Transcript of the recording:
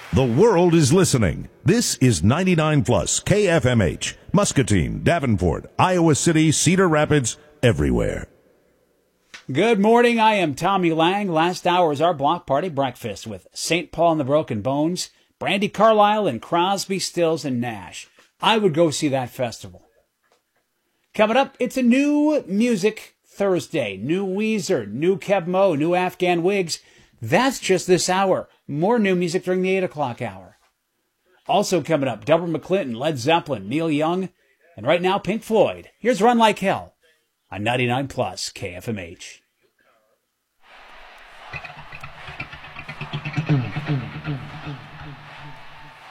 The world is listening. This is 99 Plus KFMH, Muscatine, Davenport, Iowa City, Cedar Rapids, everywhere. Good morning. I am Tommy Lang. Last hour is our block party breakfast with St. Paul and the Broken Bones, Brandi Carlile, and Crosby, Stills, and Nash. I would go see that festival. Coming up, it's a new music Thursday. New Weezer, new Keb Mo, new Afghan Wigs. That's just this hour. More new music during the 8 o'clock hour. Also coming up, Deborah McClinton, Led Zeppelin, Neil Young, and right now, Pink Floyd. Here's Run Like Hell on 99 Plus KFMH.